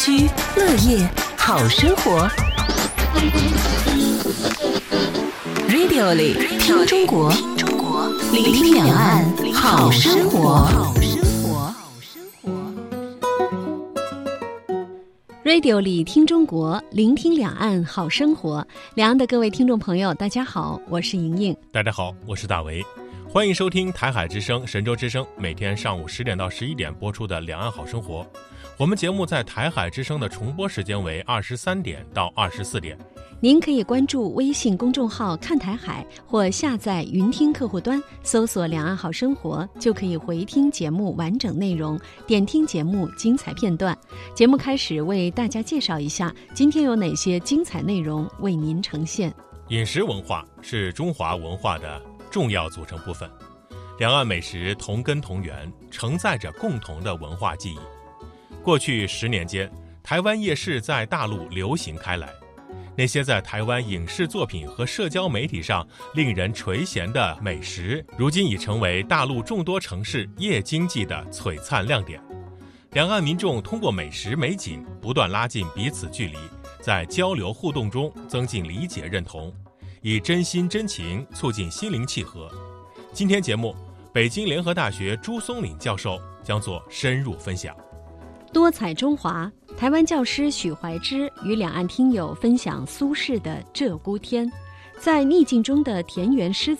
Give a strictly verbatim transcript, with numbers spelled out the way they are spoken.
居乐业好生活 Radio 里听中国，聆听两岸好生活。Radio 里听中国，聆听两岸好生活。两岸的各位听众朋友，大家好，我是莹莹。 大家好，我是大为。欢迎收听台海之声、神州之声，每天上午十点到十一点播出的《两岸好生活》。我们节目在台海之声的重播时间为二十三点到二十四点。 您可以关注微信公众号看台海，或下载云听客户端，搜索两岸好生活，就可以回听节目完整内容，点听节目精彩片段。节目开始为大家介绍一下今天有哪些精彩内容为您呈现。 饮食文化是中华文化的重要组成部分，两岸美食同根同源，承载着共同的文化记忆。过去十年间，台湾夜市在大陆流行开来，那些在台湾影视作品和社交媒体上令人垂涎的美食，如今已成为大陆众多城市夜经济的璀璨亮点。两岸民众通过美食美景不断拉近彼此距离，在交流互动中增进理解认同，以真心真情促进心灵契合。今天节目，北京联合大学朱松岭教授将做深入分享。 多彩中华，台湾教师许怀之与两岸听友分享苏轼的《鹧鸪天》。在逆境中的田园诗